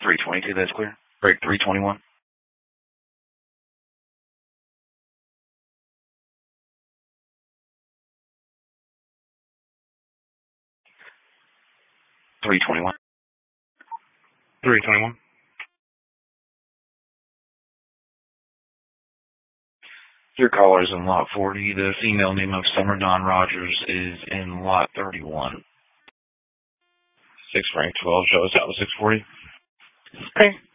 322, that's clear. Break 321. $321. 321. Your caller is in lot 40. The female name of Summer Dawn Rogers is in lot 31. 6 Frank 12 shows out with 640. Okay.